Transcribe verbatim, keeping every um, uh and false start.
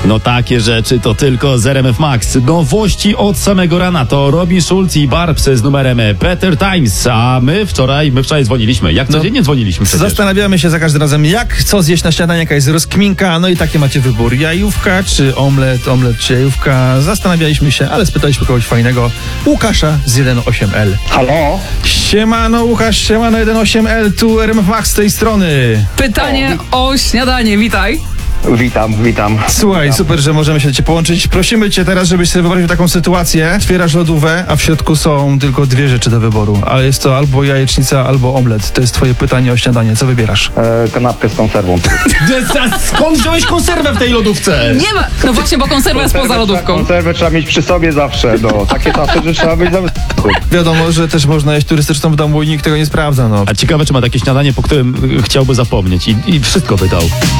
No takie rzeczy to tylko z R M F Max. Nowości od samego rana to Robin Schulz i Barbs z numerem Better Times, a my wczoraj, my wczoraj dzwoniliśmy. Jak codziennie no, dzwoniliśmy przecież. Zastanawiamy się za każdym razem, jak, co zjeść na śniadanie, jaka jest rozkminka, no i takie macie wybór. Jajówka czy omlet, omlet czy jajówka. Zastanawialiśmy się, ale spytaliśmy kogoś fajnego. Łukasza z jeden osiem L. Halo? Siemano Łukasz, siemano jeden osiem L, tu R M F Max z tej strony. Pytanie o śniadanie, witaj. Witam, witam. Słuchaj, witam. super, że możemy się do ciebie połączyć. Prosimy cię teraz, żebyś sobie wyobraził taką sytuację. Otwierasz lodówkę, a w środku są tylko dwie rzeczy do wyboru. Ale jest to albo jajecznica, albo omlet. To jest twoje pytanie o śniadanie. Co wybierasz? E, kanapkę z konserwą. Skąd wziąłeś konserwę w tej lodówce? Nie ma. No właśnie, bo konserwa jest poza lodówką. Konserwę trzeba mieć przy sobie zawsze, no. Takie czasy, że trzeba być zawsze. Wiadomo, że też można jeść turystyczną w domu i nikt tego nie sprawdza, no. A ciekawe, czy ma takie śniadanie, po którym chciałby zapomnieć i, i wszystko wydał.